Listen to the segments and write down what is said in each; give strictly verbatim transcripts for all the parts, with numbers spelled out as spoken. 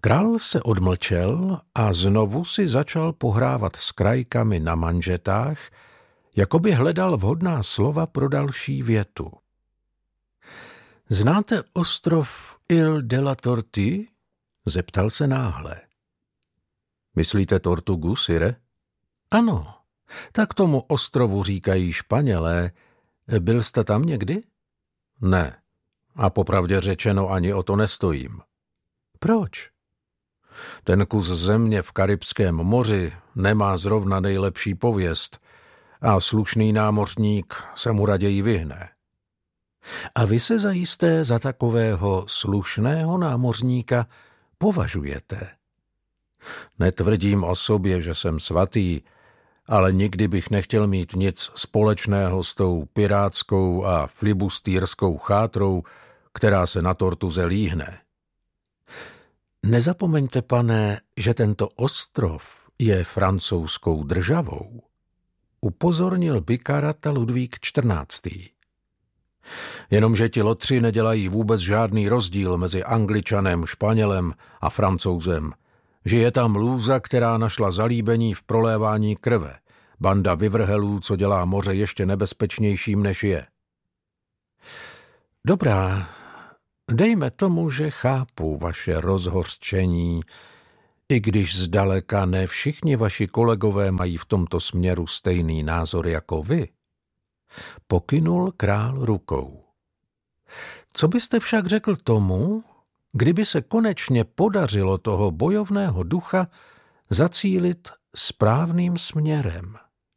Král se odmlčel a znovu si začal pohrávat s krajkami na manžetách, jako by hledal vhodná slova pro další větu. Znáte ostrov Île de la Tortue? Zeptal se náhle. Myslíte Tortugu, sire? Ano, tak tomu ostrovu říkají Španělé. Byl jste tam někdy? Ne, a popravdě řečeno ani o to nestojím. Proč? Ten kus země v Karibském moři nemá zrovna nejlepší pověst a slušný námořník se mu raději vyhne. A vy se zajisté za takového slušného námořníka považujete? Netvrdím o sobě, že jsem svatý, ale nikdy bych nechtěl mít nic společného s tou pirátskou a filibustýrskou chátrou, která se na Tortuze líhne. Nezapomeňte, pane, že tento ostrov je francouzskou državou. Upozornil Bikarata Ludvík čtrnáctý. Jenomže ti lotři nedělají vůbec žádný rozdíl mezi Angličanem, Španělem a Francouzem. Žije tam lůza, která našla zalíbení v prolévání krve. Banda vyvrhelů, co dělá moře ještě nebezpečnějším, než je. Dobrá, dejme tomu, že chápu vaše rozhořčení, i když zdaleka ne všichni vaši kolegové mají v tomto směru stejný názor jako vy. Pokynul král rukou. Co byste však řekl tomu, kdyby se konečně podařilo toho bojovného ducha zacílit správným směrem?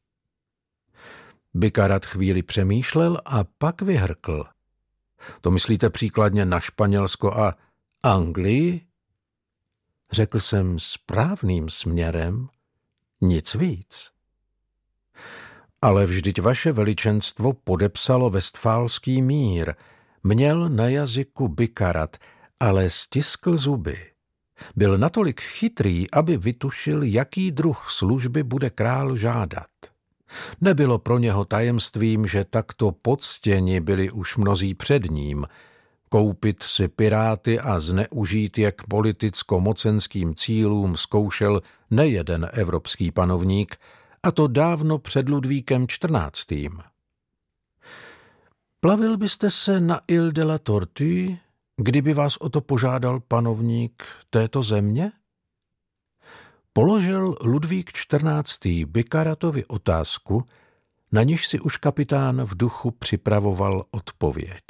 Bikarat chvíli přemýšlel a pak vyhrkl. To myslíte příkladně na Španělsko a Anglii? Řekl jsem správným směrem, nic víc. Ale vždyť vaše veličenstvo podepsalo Vestfálský mír, měl na jazyku Bikarat, ale stiskl zuby. Byl natolik chytrý, aby vytušil, jaký druh služby bude král žádat. Nebylo pro něho tajemstvím, že takto poctěni byli už mnozí před ním. Koupit si piráty a zneužít je k politicko-mocenským cílům zkoušel nejeden evropský panovník, a to dávno před Ludvíkem čtrnáctým. Plavil byste se na Île de la Tortue, kdyby vás o to požádal panovník této země? Položil Ludvík čtrnáctý Bikaratovi otázku, na níž si už kapitán v duchu připravoval odpověď.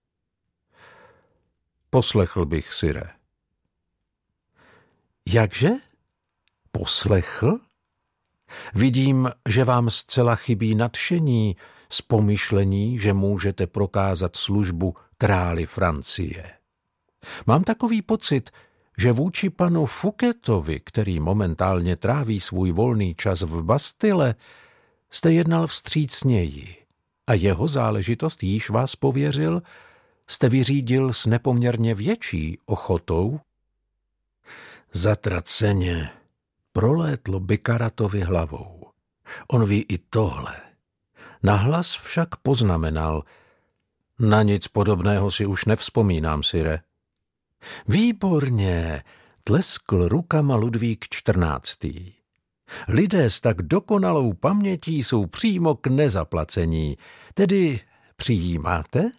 Poslechl bych, sire. Jakže? Poslechl? Vidím, že vám zcela chybí nadšení z pomyšlení, že můžete prokázat službu králi Francie. Mám takový pocit, že vůči panu Fouquetovi, který momentálně tráví svůj volný čas v Bastille, jste jednal vstřícněji a jeho záležitost, jíž vás pověřil, jste vyřídil s nepoměrně větší ochotou. Zatraceně prolétlo Bikaratovi hlavou. On ví i tohle. Nahlas však poznamenal. Na nic podobného si už nevzpomínám, sire. Výborně, tleskl rukama Ludvík čtrnáctý. Lidé s tak dokonalou pamětí jsou přímo k nezaplacení. Tedy přijímáte?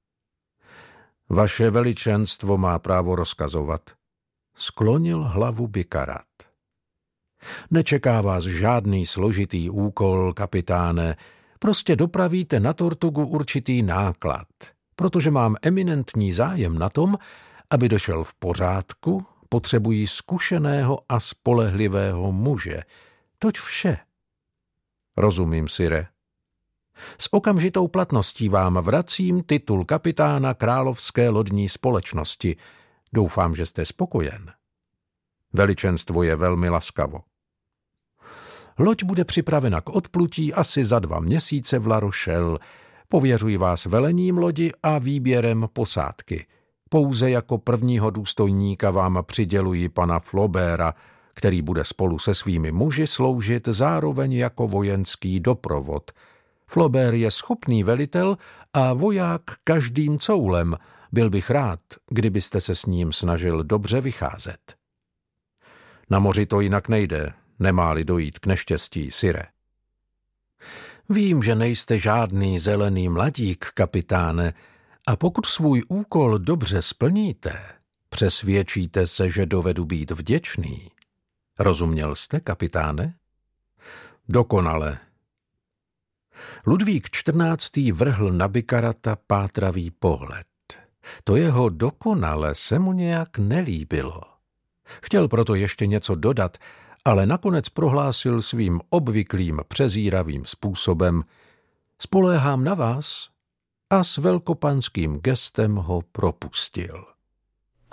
Vaše veličenstvo má právo rozkazovat. Sklonil hlavu Bikarat. Nečeká vás žádný složitý úkol, kapitáne, prostě dopravíte na Tortugu určitý náklad, protože mám eminentní zájem na tom, aby došel v pořádku, potřebují zkušeného a spolehlivého muže. Toť vše. Rozumím, sire. S okamžitou platností vám vracím titul kapitána Královské lodní společnosti. Doufám, že jste spokojen. Veličenstvo je velmi laskavo. Loď bude připravena k odplutí asi za dva měsíce v La Rochelle. Pověřuji vás velením lodi a výběrem posádky. Pouze jako prvního důstojníka vám přiděluji pana Flobéra, který bude spolu se svými muži sloužit zároveň jako vojenský doprovod. Flaubert je schopný velitel a voják každým coulem. Byl bych rád, kdybyste se s ním snažil dobře vycházet. Na moři to jinak nejde, nemá-li dojít k neštěstí, sire. Vím, že nejste žádný zelený mladík, kapitáne, a pokud svůj úkol dobře splníte, přesvědčíte se, že dovedu být vděčný. Rozuměl jste, kapitáne? Dokonale. Ludvík čtrnáctý vrhl na Bikarata pátravý pohled. To jeho dokonale se mu nějak nelíbilo. Chtěl proto ještě něco dodat, ale nakonec prohlásil svým obvyklým přezíravým způsobem: spoléhám na vás, a s velkopanským gestem ho propustil.